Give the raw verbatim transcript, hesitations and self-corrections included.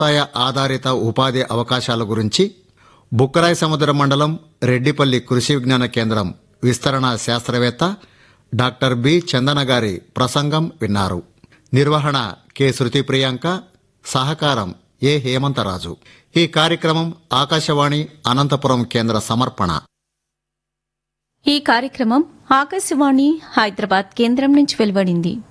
వ్యవసాయ ఆధారిత ఉపాధి అవకాశాల గురించి బుక్కరాయ సముద్ర మండలం రెడ్డిపల్లి కృషి విజ్ఞాన కేంద్రం విస్తరణ శాస్త్రవేత్త డాక్టర్ బి చందన గారి ప్రసంగం విన్నారు. నిర్వహణ కె శృతి ప్రియాంక, సహకారం ఏ హేమంతరాజు. ఈ కార్యక్రమం ఆకాశవాణి అనంతపురం కేంద్ర సమర్పణ. ఈ కార్యక్రమం ఆకాశవాణి హైదరాబాద్ కేంద్రం నుంచి వెలువడింది.